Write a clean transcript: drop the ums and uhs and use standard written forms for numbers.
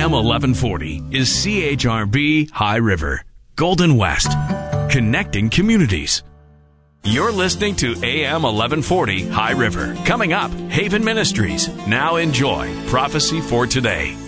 AM 1140 is CHRB High River, Golden West, connecting communities. You're listening to AM 1140 High River. Coming up, Haven Ministries. Now enjoy Prophecy for Today.